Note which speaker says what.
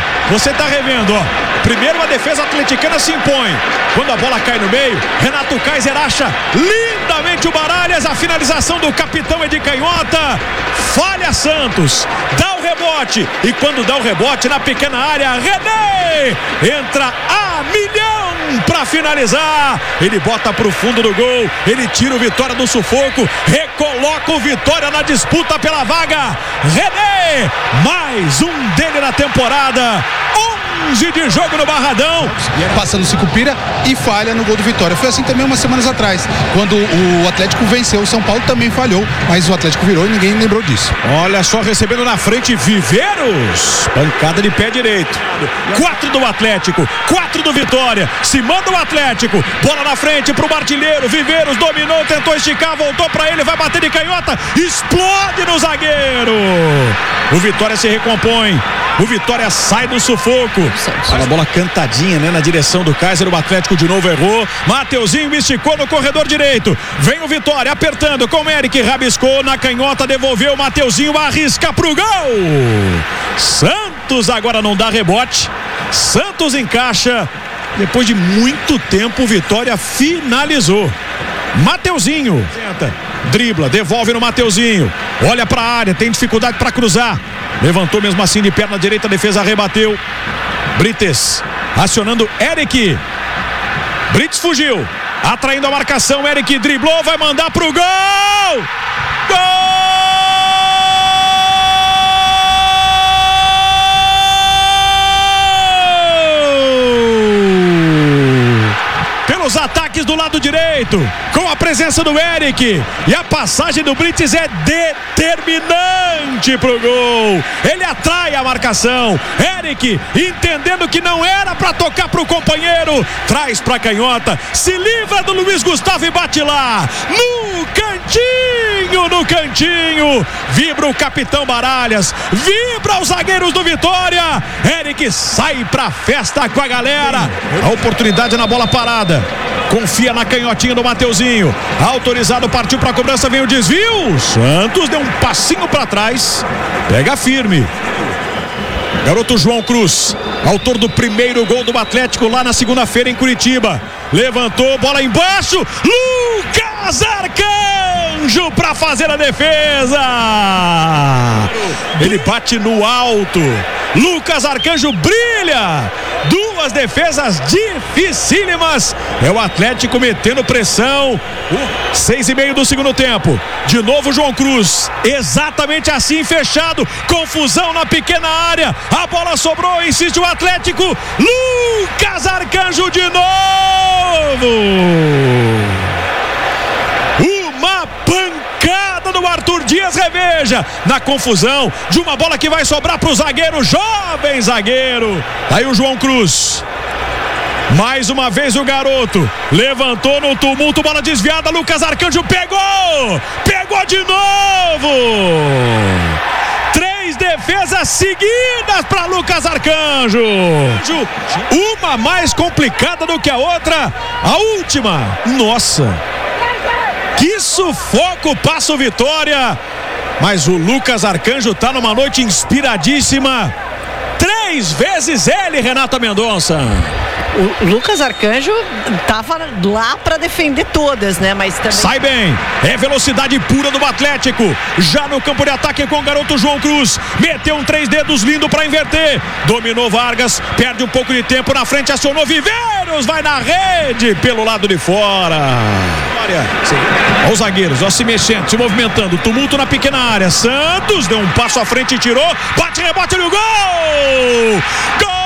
Speaker 1: Você tá revendo, ó. Primeiro a defesa atleticana se impõe. Quando a bola cai no meio, Renato Kaiser acha lindamente o Baralhas. A finalização do capitão é de canhota. Falha Santos. Dá o rebote. E quando dá o rebote na pequena área, René entra a milhão para finalizar. Ele bota pro fundo do gol. Ele tira o Vitória do sufoco. Recoloca o Vitória na disputa pela vaga. René, mais um dele na temporada. 11 de jogo no Barradão.
Speaker 2: Passando Sicupira e falha no gol do Vitória. Foi assim também umas semanas atrás, quando o Atlético venceu, o São Paulo também falhou, mas o Atlético virou e ninguém lembrou disso.
Speaker 1: Olha só, recebendo na frente Viveiros. Pancada de pé direito. 4 do Atlético, 4 do Vitória. Se manda o Atlético. Bola na frente pro Artilheiro. Viveiros dominou, tentou esticar, voltou pra ele, vai bater de canhota. Explode no zagueiro. O Vitória se recompõe. O Vitória sai do sufoco. A bola cantadinha, né, na direção do Kaiser. O Atlético de novo errou. Mateuzinho esticou no corredor direito. Vem o Vitória apertando com o Eric. Rabiscou na canhota, devolveu. Mateuzinho arrisca pro gol. Santos agora não dá rebote. Santos encaixa. Depois de muito tempo, o Vitória finalizou. Mateuzinho dribla, devolve no Mateuzinho. Olha pra área, tem dificuldade pra cruzar. Levantou mesmo assim de perna direita, a defesa rebateu. Brites acionando Eric. Brites fugiu, atraindo a marcação. Eric driblou, vai mandar pro gol. Gol! Pelos ataques do lado direito, com a presença do Eric, e a passagem do Brites é determinante pro gol. Ele atrai a marcação. Eric, entendendo que não era para tocar pro companheiro, traz pra canhota, se livra do Luiz Gustavo e bate lá no cantinho, vibra o capitão Baralhas, vibra os zagueiros do Vitória. Eric sai pra festa com a galera. A oportunidade na bola parada, confia na canhotinha do Mateuzinho, autorizado, partiu pra cobrança, vem o desvio. Santos deu um passinho pra trás, pega firme. Garoto João Cruz, autor do primeiro gol do Atlético lá na segunda-feira em Curitiba. Levantou, bola embaixo. Lucas Arcanjo para fazer a defesa. Ele bate no alto. Lucas Arcanjo brilha. Duas defesas dificílimas. É o Atlético metendo pressão. 6:30 do segundo tempo. De novo João Cruz. Exatamente assim, fechado. Confusão na pequena área. A bola sobrou, insiste o Atlético. Lucas Arcanjo de novo. Uma pancada do Arthur Dias, reveja, na confusão de uma bola que vai sobrar para o zagueiro, jovem zagueiro. Aí o João Cruz. Mais uma vez o garoto levantou no tumulto, bola desviada, Lucas Arcanjo pegou de novo. 3 defesas seguidas para Lucas Arcanjo. Uma mais complicada do que a outra. A última, nossa, que sufoco passa o Vitória. Mas o Lucas Arcanjo tá numa noite inspiradíssima. 3 vezes ele, Renata Mendonça.
Speaker 3: O Lucas Arcanjo tava lá para defender todas, né? Mas também
Speaker 1: sai bem, é velocidade pura do Atlético. Já no campo de ataque com o garoto João Cruz. Meteu um 3 dedos lindo para inverter. Dominou Vargas, perde um pouco de tempo na frente, acionou Viveiros, vai na rede pelo lado de fora. Olha os zagueiros, ó, se mexendo, se movimentando. Tumulto na pequena área. Santos deu um passo à frente e tirou. Bate, rebote no gol! Gol!